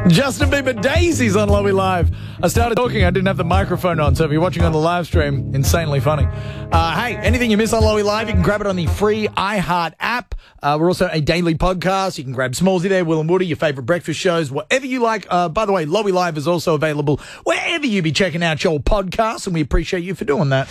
Justin Bieber Daisies on Lowy Live. I started talking, I didn't have the microphone on, so if you're watching on the live stream, insanely funny. Hey, anything you miss on Lowy Live, you can grab it on the free iHeart app. We're also a daily podcast. You can grab Smallsy there, Will and Woody, your favourite breakfast shows, whatever you like. By the way, Lowy Live is also available wherever you be checking out your podcasts, and we appreciate you for doing that.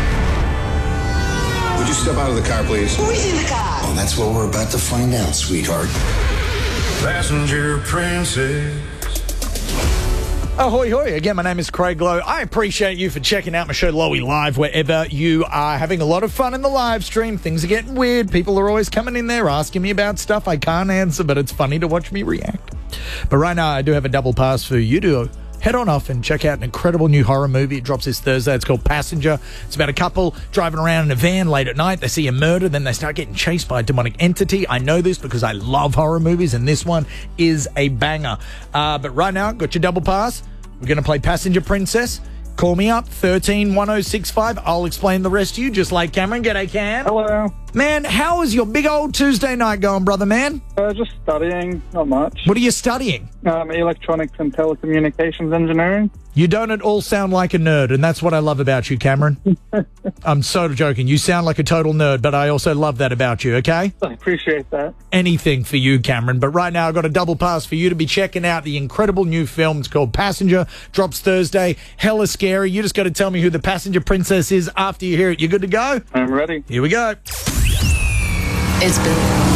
Would you step out of the car, please? Who's in the car? Oh, that's what we're about to find out, sweetheart. Passenger princess. Ahoy, hoy. Again, my name is Craig Lowe. I appreciate you for checking out my show, Lowy Live, wherever you are having a lot of fun in the live stream. Things are getting weird. People are always coming in there asking me about stuff I can't answer, but it's funny to watch me react. But right now, I do have a double pass for you to head on off and check out an incredible new horror movie. It drops this Thursday. It's called Passenger. It's about a couple driving around in a van late at night. They see a murder, then they start getting chased by a demonic entity. I know this because I love horror movies, and this one is a banger. But right now, got your double pass. We're going to play Passenger Princess. Call me up, 131065. I'll explain the rest to you, just like Cameron. G'day, Cam. Hello. Man, how is your big old Tuesday night going, brother, man? Just studying, not much. What are you studying? Electronics and telecommunications engineering. You don't at all sound like a nerd, and that's what I love about you, Cameron. I'm so joking. You sound like a total nerd, but I also love that about you, okay? I appreciate that. Anything for you, Cameron. But right now, I've got a double pass for you to be checking out the incredible new film. It's called Passenger. Drops Thursday. Hella scary. You just got to tell me who the passenger princess is after you hear it. You good to go? I'm ready. Here we go. It's Bill.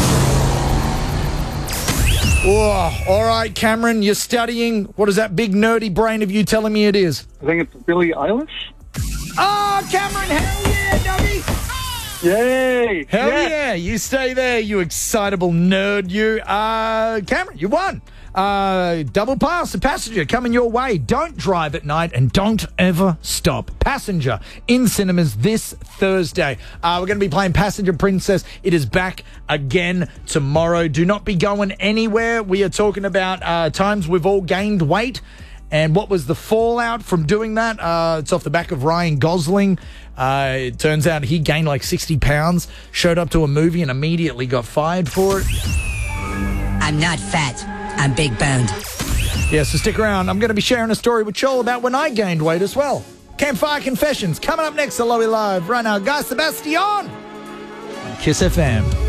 Oh, all right, Cameron, you're studying. What is that big nerdy brain of you telling me it is? I think it's Billie Eilish. Oh, Cameron, hell yeah, dummy. Yay! Hell yeah. You stay there, you excitable nerd, you. Cameron, you won. Double pass, the Passenger coming your way. Don't drive at night and don't ever stop. Passenger in cinemas this Thursday. We're going to be playing Passenger Princess. It is back again tomorrow. Do not be going anywhere. We are talking about times we've all gained weight and what was the fallout from doing that. It's off the back of Ryan Gosling. It turns out he gained like 60 pounds, showed up to a movie and immediately got fired for it. I'm not fat. I'm big boned. Yeah, so stick around. I'm going to be sharing a story with Joel about when I gained weight as well. Campfire Confessions coming up next to Lowy Live. Right now, Guy Sebastian on Kiss FM.